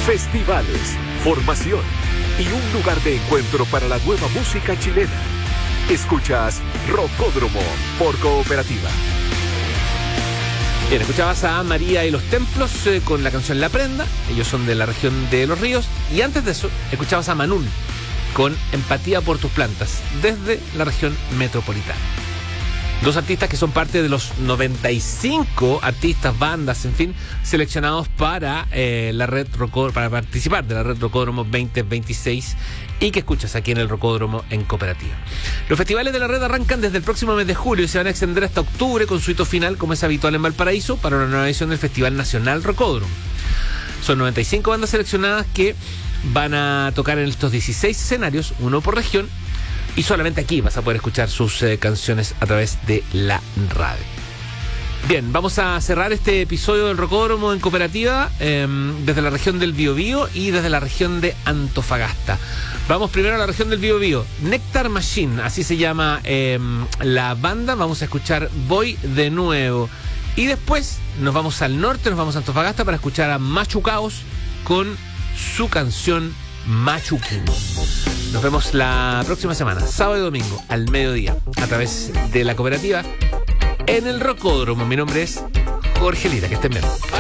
festivales, formación y un lugar de encuentro para la nueva música chilena. Escuchas Rocódromo por Cooperativa. Bien, escuchabas a María y los Templos con la canción La Prenda. Ellos son de la región de Los Ríos. Y antes de eso, escuchabas a Manún con Empatía por tus plantas, desde la región metropolitana. Dos artistas que son parte de los 95 artistas, bandas, en fin, seleccionados para la red Rocódromo, para participar de la red Rocódromo 2026 y que escuchas aquí en el Rocódromo en Cooperativa. Los festivales de la red arrancan desde el próximo mes de julio y se van a extender hasta octubre con su hito final, como es habitual en Valparaíso, para una nueva edición del Festival Nacional Rocódromo. Son 95 bandas seleccionadas que van a tocar en estos 16 escenarios, uno por región. Y solamente aquí vas a poder escuchar sus canciones a través de la radio. Bien, vamos a cerrar este episodio del Rocódromo en Cooperativa desde la región del Biobío y desde la región de Antofagasta. Vamos primero a la región del Biobío. Nectar Machine, así se llama la banda. Vamos a escuchar Voy de Nuevo. Y después nos vamos al norte, nos vamos a Antofagasta para escuchar a Machucaos con su canción Machuquín. Nos vemos la próxima semana, sábado y domingo, al mediodía, a través de la Cooperativa, en el Rocódromo. Mi nombre es Jorge Lira, que estén bien.